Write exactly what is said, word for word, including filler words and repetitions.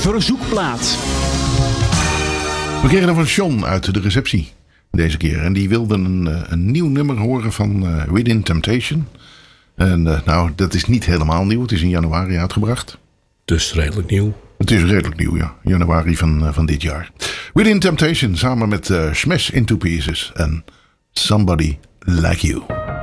verzoekplaat. We kregen er van John uit de receptie deze keer. En die wilde een, een nieuw nummer horen van uh, Within Temptation. En uh, nou, dat is niet helemaal nieuw. Het is in januari uitgebracht. Dus redelijk nieuw. Het is redelijk nieuw, ja. Januari van, uh, van dit jaar. Within Temptation samen met uh, Smash Into Pieces en Somebody Like You.